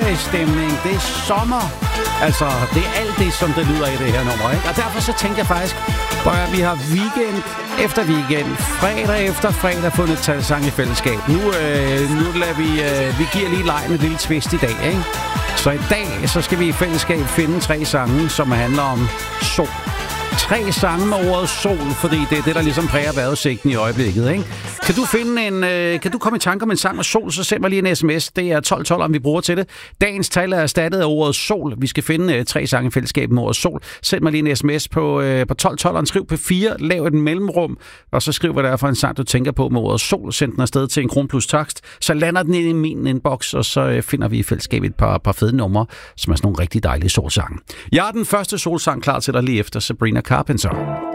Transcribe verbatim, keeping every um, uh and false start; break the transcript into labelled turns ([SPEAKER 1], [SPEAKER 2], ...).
[SPEAKER 1] feriestemning, det er sommer. Altså, det er alt det, som det lyder i det her nummer, ikke? Og derfor så tænkte jeg faktisk, at vi har weekend efter weekend, fredag efter fredag fundet talsang i fællesskab. Nu, øh, nu lader vi, øh, vi giver lige lejen et lille twist i dag, ikke? Så i dag, så skal vi i fællesskab finde tre sange, som handler om sol. Tre sange med ordet sol, fordi det er det, der ligesom præger vejrudsigten i øjeblikket, ikke? Kan du finde en, øh, kan du komme i tanke om en sang med sol, så send mig lige en sms. Det er tolv tolv, om vi bruger til det. Dagens tal er erstattet af ordet sol. Vi skal finde øh, tre sange i fællesskab med ordet sol. Send mig lige en sms på, øh, på tolv tolv, og skriv P fire, lav et mellemrum, og så skriv, hvad det er for en sang, du tænker på med ordet sol. Send den afsted til en kron plus takst. Så lander den ind i min inbox, og så øh, finder vi i fællesskab et par, par fede numre, som er sådan nogle rigtig dejlige solsange. Jeg har den første solsang klar til dig lige efter Sabrina Carpenter.